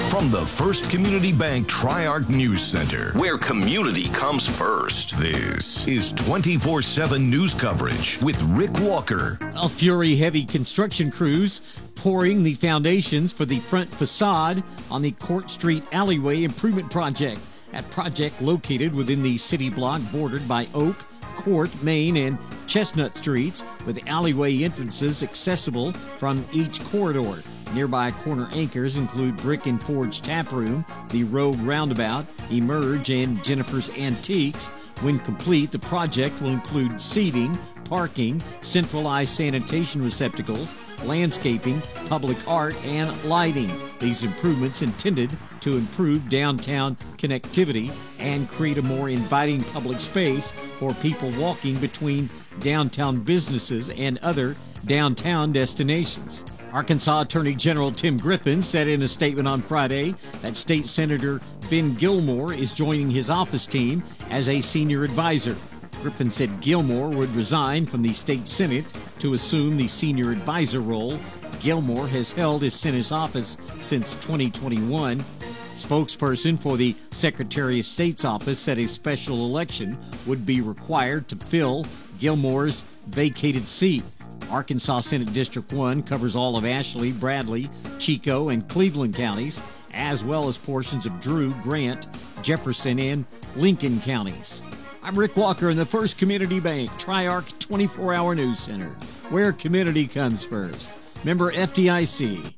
From the First Community Bank Tri-Arc News Center, where community comes first, this is 24/7 news coverage with Rick Walker. A Fury heavy construction crews pouring the foundations for the front facade on the Court Street Alleyway Improvement Project. That project located within the city block bordered by Oak, Court, Main, and Chestnut Streets, with alleyway entrances accessible from each corridor. Nearby corner anchors include Brick and Forge Tap Room, the Rogue Roundabout, Emerge, and Jennifer's Antiques. When complete, the project will include seating, parking, centralized sanitation receptacles, landscaping, public art, and lighting. These improvements intended to improve downtown connectivity and create a more inviting public space for people walking between downtown businesses and other downtown destinations. Arkansas Attorney General Tim Griffin said in a statement on Friday that State Senator Ben Gilmore is joining his office team as a senior advisor. Griffin said Gilmore would resign from the state Senate to assume the senior advisor role. Gilmore has held his Senate office since 2021. Spokesperson for the Secretary of State's office said a special election would be required to fill Gilmore's vacated seat. Arkansas Senate District 1 covers all of Ashley, Bradley, Chico, and Cleveland counties, as well as portions of Drew, Grant, Jefferson, and Lincoln counties. I'm Rick Walker in the First Community Bank Tri-Arc 24-Hour News Center, where community comes first. Member FDIC.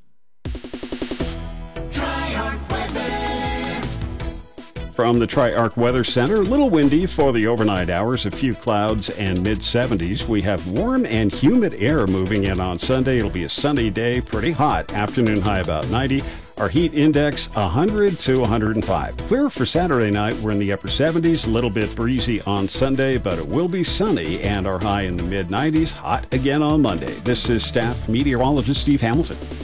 From the Tri-Arc Weather Center, a little windy for the overnight hours, a few clouds and mid-70s. We have warm and humid air moving in on Sunday. It'll be a sunny day, pretty hot. Afternoon high about 90. Our heat index 100 to 105. Clear for Saturday night. We're in the upper 70s, a little bit breezy on Sunday, but it will be sunny and our high in the mid-90s. Hot again on Monday. This is staff meteorologist Steve Hamilton.